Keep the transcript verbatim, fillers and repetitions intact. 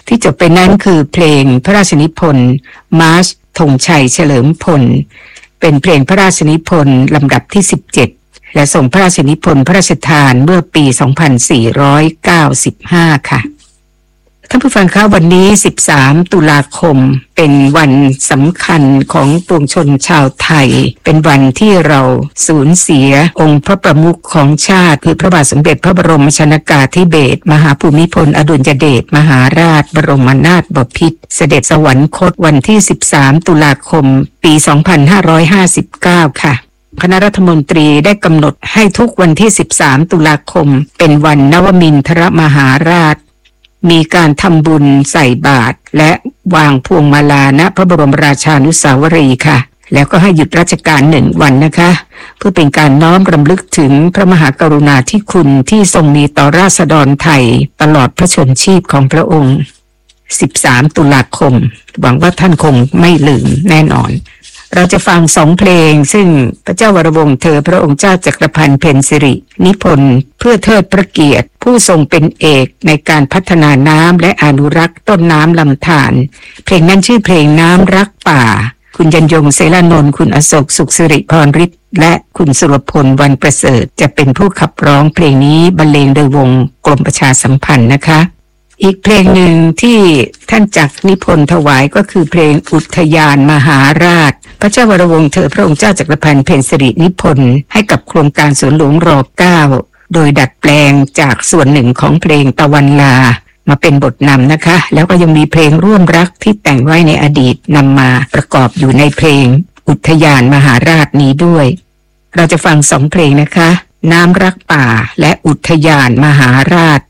ที่จบไปนั้นคือเพลงพระราชนิพนธ์มาร์ชธงชัยเฉลิมพลเป็นเพลงพระราชนิพนธ์ลำดับที่สิบเจ็ดและส่งพระราชนิพนธ์พระราชทานเมื่อปีสองพันสี่ร้อยเก้าสิบห้าค่ะท่านผู้ฟังคะวันนี้สิบสามตุลาคมเป็นวันสำคัญของปวงชนชาวไทยเป็นวันที่เราสูญเสียองค์พระประมุขของชาติคือพระบาทสมเด็จพระบรมชนกาธิเบศรมหาภูมิพลอดุลยเดชมหาราชบรมนาถบพิตรเสด็จสวรรคตวันที่สิบสามตุลาคมปีสองพันห้าร้อยห้าสิบเก้าค่ะคณะรัฐมนตรีได้กำหนดให้ทุกวันที่สิบสามตุลาคมเป็นวันนวมินทรมหาราชมีการทำบุญใส่บาตรและวางพวงมาลาณพระบรมราชานุสาวรีย์ค่ะแล้วก็ให้หยุดราชการหนึ่งวันนะคะเพื่อเป็นการน้อมรำลึกถึงพระมหากรุณาธิคุณที่ทรงมีต่อราษฎรไทยตลอดพระชนชีพของพระองค์สิบสามตุลาคมหวังว่าท่านคงไม่ลืมแน่นอนเราจะฟังสองเพลงซึ่งพระเจ้าวรวงศ์เธอพระองค์เจ้าจักรพันธ์เพ็ญสิรินิพนธ์เพื่อเทิดพระเกียรติผู้ทรงเป็นเอกในการพัฒนาน้ำและอนุรักษ์ต้นน้ำลำธารเพลงนั้นชื่อเพลงน้ำรักป่าคุณยันยงเสรานนท์คุณอโศกสุขสิริพรฤทธิ์และคุณสุรพลวันประเสริฐจะเป็นผู้ขับร้องเพลงนี้บรรเลงโดยวงกรมประชาสัมพันธ์นะคะอีกเพลงหนึ่งที่ท่านจักรนิพนธ์ถวายก็คือเพลงอุทยานมหาราชพระเจ้าวรวงศ์เธอพระองค์เจ้าจักรพันธ์เพ็ญสิรินิพนธ์ให้กับโครงการสวนหลวงร เก้า โดยดัดแปลงจากส่วนหนึ่งของเพลงตะวันลามาเป็นบทนำนะคะแล้วก็ยังมีเพลงร่วมรักที่แต่งไว้ในอดีตนำมาประกอบอยู่ในเพลงอุทยานมหาราชนี้ด้วยเราจะฟังสองเพลงนะคะน้ำรักป่าและอุทยานมหาราช